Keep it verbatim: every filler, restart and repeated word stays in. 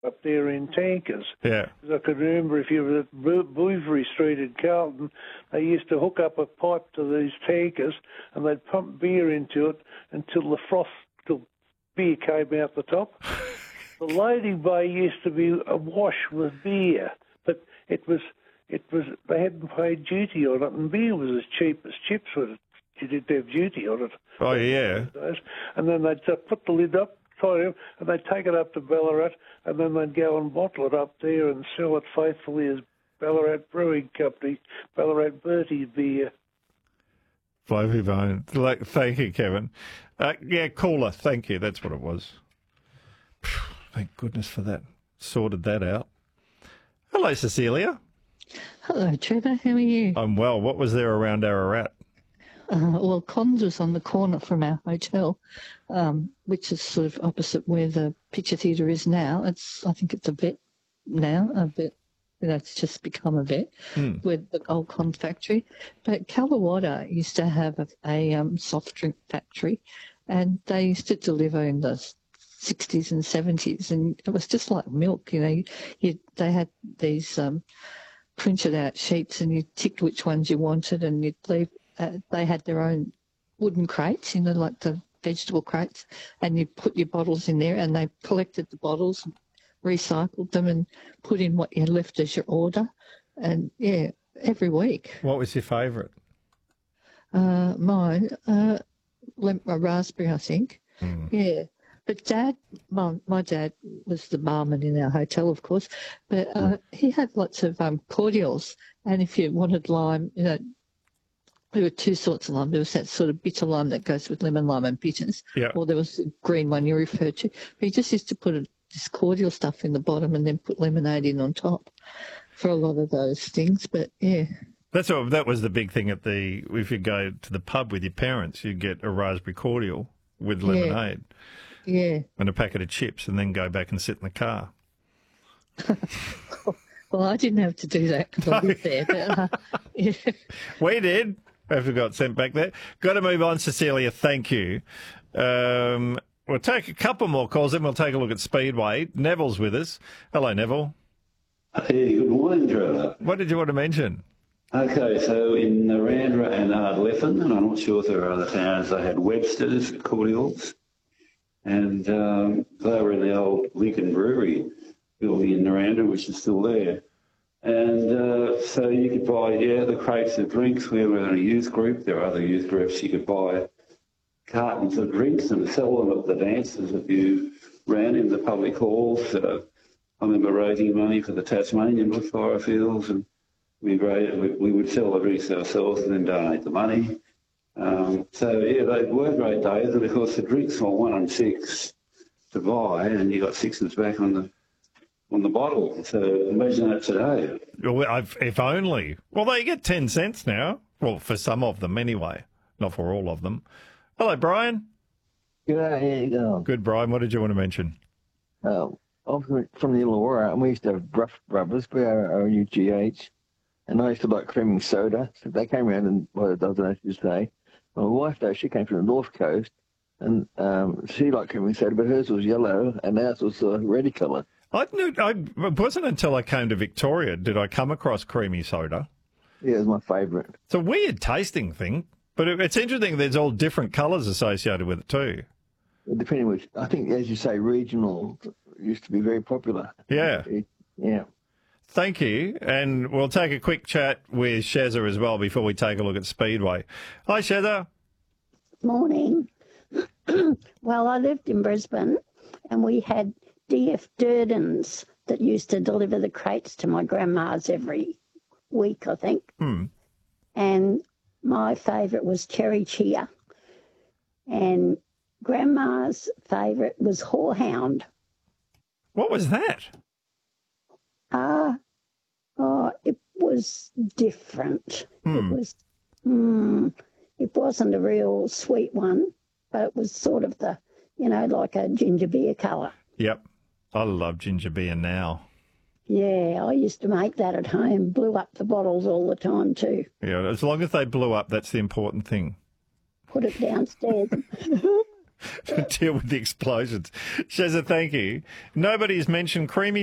up there in tankers. Yeah. I could remember if you were at Bo- Bouverie Street in Carlton, they used to hook up a pipe to these tankers and they'd pump beer into it until the froth, till beer came out the top. The loading bay used to be awash with beer, but it was, it was, they hadn't paid duty on it, and beer was as cheap as chips with it. You didn't have duty on it. Oh, yeah. And then they'd uh, put the lid up, tie it, and they'd take it up to Ballarat, and then they'd go and bottle it up there and sell it faithfully as Ballarat Brewing Company, Ballarat Bertie beer. Flavy Bone. Thank you, Kevin. Uh, yeah, cooler. Thank you. That's what it was. Thank goodness for that. Sorted that out. Hello, Cecilia. Hello, Trevor. How are you? I'm well. What was there around Ararat? Uh, well, Cons was on the corner from our hotel, um, which is sort of opposite where the picture theatre is now. It's, I think it's a vet now, a vet. You know, it's just become a vet Hmm. with the old Con factory. But Kallawatta used to have a, a um, soft drink factory, and they used to deliver in the sixties and seventies, and it was just like milk. You know, you, you, they had these um, printed out sheets, and you ticked which ones you wanted, and you'd leave. Uh, they had their own wooden crates, you know, like the vegetable crates, and you put your bottles in there, and they collected the bottles, recycled them, and put in what you left as your order. And yeah, every week. What was your favourite? Uh, mine, uh, lem- uh, raspberry, I think. Mm. Yeah. But Dad, my, my dad was the barman in our hotel, of course, but uh, he had lots of um, cordials, and if you wanted lime, you know, there were two sorts of lime. There was that sort of bitter lime that goes with lemon lime and bitters, Yeah. or there was the green one you referred to. But he just used to put a, this cordial stuff in the bottom and then put lemonade in on top for a lot of those things. But yeah. That's what, that was the big thing at the, if you go to the pub with your parents, you get a raspberry cordial with lemonade. Yeah. And a packet of chips, and then go back and sit in the car. Well, I didn't have to do that because I lived there. But, uh, yeah. We did. After got sent back there. Got to move on, Cecilia. Thank you. Um, we'll take a couple more calls, then we'll take a look at Speedway. Neville's with us. Hello, Neville. Hey, good morning, Trevor. What did you want to mention? Okay, so in Narandra and Ardlethan, and I'm not sure if there are other towns, they had Webster's cordials, and um, they were in the old Lincoln Brewery building in Narandra, which is still there. And uh, so you could buy, yeah, the crates of drinks. We were in a youth group. There are other youth groups. You could buy cartons of drinks and sell them at the dances that you ran in the public halls. Uh, I remember raising money for the Tasmanian bushfire fields, and we, raised, we, we would sell the drinks ourselves and then donate the money. Um, so, yeah, they were great days. And, of course, the drinks were one and six to buy, and you got sixes back on the on the bottle. So imagine that today. Well, I've, if only. Well, they get ten cents now. Well, for some of them anyway, not for all of them. Hello, Brian. G'day, how you going? Good, Brian. What did you want to mention? Oh, I'm from the Illawarra, and we used to have Bruff Brothers, B R O U G H, and I used to like creaming soda. So they came around in, what, a dozen, I should say. My wife, though, she came from the North Coast, and um, she liked creaming soda, but hers was yellow, and ours was uh, red colour. I knew, I, it wasn't until I came to Victoria did I come across creamy soda. Yeah, it was my favourite. It's a weird tasting thing, but it, it's interesting there's all different colours associated with it too. Depending which, I think, as you say, regional used to be very popular. Yeah. Yeah. Thank you, and we'll take a quick chat with Shezza as well before we take a look at Speedway. Hi, Shezza. Morning. Well, I lived in Brisbane, and we had D F Durdens that used to deliver the crates to my grandma's every week, I think. Hmm. And my favourite was Cherry Cheer. And Grandma's favourite was Whorehound. What was that? Ah, uh, oh, it was different. Hmm. It was, mm, it wasn't a real sweet one, but it was sort of the, you know, like a ginger beer colour. Yep. I love ginger beer now. Yeah, I used to make that at home, blew up the bottles all the time too. Yeah, as long as they blew up, that's the important thing. Put it downstairs. to deal with the explosions. Shazza, thank you. Nobody's mentioned creamy